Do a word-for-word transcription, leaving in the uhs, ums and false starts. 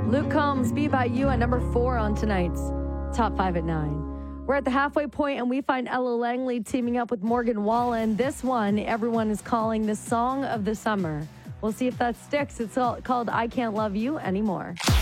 Luke Combs, Be By You at number four on tonight's Top five at nine. We're at the halfway point and we find Ella Langley teaming up with Morgan Wallen. This one, everyone is calling the song of the summer. We'll see if that sticks. It's all called I Can't Love You Anymore.